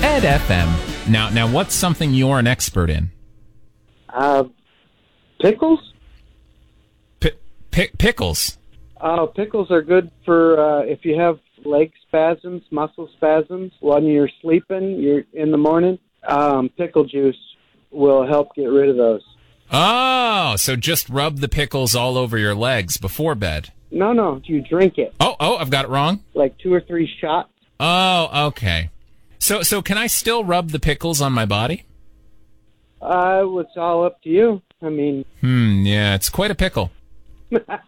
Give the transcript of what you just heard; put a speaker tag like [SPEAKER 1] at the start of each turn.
[SPEAKER 1] Ed FM. Now, what's something you're an expert in?
[SPEAKER 2] Pickles?
[SPEAKER 1] Pickles.
[SPEAKER 2] Pickles are good for if you have leg spasms, muscle spasms when you're sleeping, you're in the morning. Pickle juice will help get rid of those.
[SPEAKER 1] Oh, so just rub the pickles all over your legs before bed.
[SPEAKER 2] No, you drink it.
[SPEAKER 1] Oh, I've got it wrong?
[SPEAKER 2] Like 2 or 3 shots.
[SPEAKER 1] Oh, okay. So can I still rub the pickles on my body?
[SPEAKER 2] It's all up to you. I mean...
[SPEAKER 1] Yeah, it's quite a pickle.